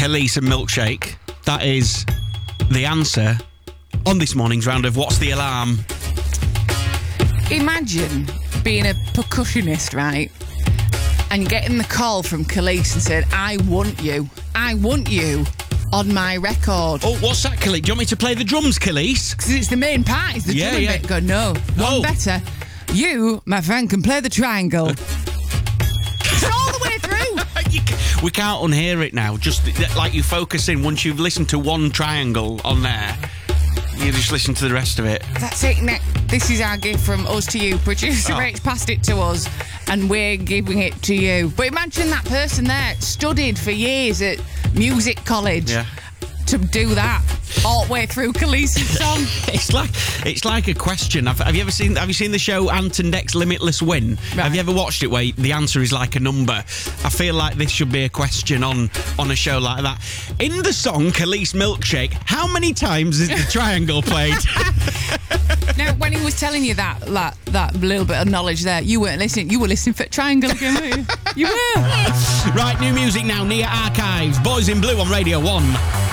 Khalees and Milkshake. That is the answer on this morning's round of What's the Alarm? Imagine being a percussionist, right? And getting the call from Khalees and saying, I want you on my record. Oh, what's that, Khalees? Do you want me to play the drums, Khalees? Because it's the main part, it's the drumming bit. Go, no, one better. You, my friend, can play the triangle. It's all the way through. We can't unhear it now. Just like you focus in, once you've listened to one triangle on there, you just listen to the rest of it. That's it, Nick. This is our gift from us to you. Producer Rich passed it to us, and we're giving it to you. But imagine that person there studied for years at music college to do that all the way through Khalees' song. It's like a question. Have you seen the show Ant and Dec's Limitless Win? Right. Have you ever watched it where the answer is like a number? I feel like this should be a question on a show like that. In the song Khalees Milkshake, how many times is the triangle played? Now, when he was telling you that little bit of knowledge there, you weren't listening. You were listening for triangle again, weren't you? You were. Right, new music now. Nia Archives. Boys in Blue on Radio 1.